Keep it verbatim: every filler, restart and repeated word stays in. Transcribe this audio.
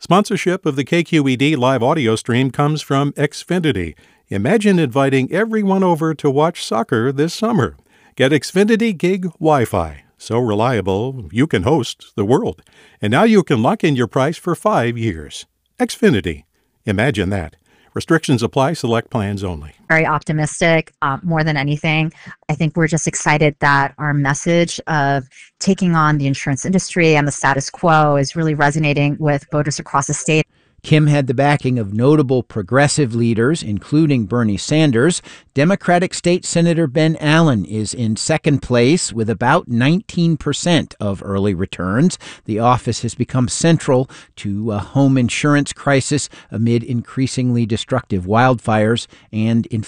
Sponsorship of the K Q E D live audio stream comes from Xfinity. Imagine inviting everyone over to watch soccer this summer. Get Xfinity Gig Wi-Fi. So reliable, you can host the world. And now you can lock in your price for five years. Xfinity. Imagine that. Restrictions apply. Select plans only. Very optimistic, uh, more than anything. I think we're just excited that our message of taking on the insurance industry and the status quo is really resonating with voters across the state. Kim had the backing of notable progressive leaders, including Bernie Sanders. Democratic State Senator Ben Allen is in second place with about nineteen percent of early returns. The office has become central to a home insurance crisis amid increasingly destructive wildfires and inflation.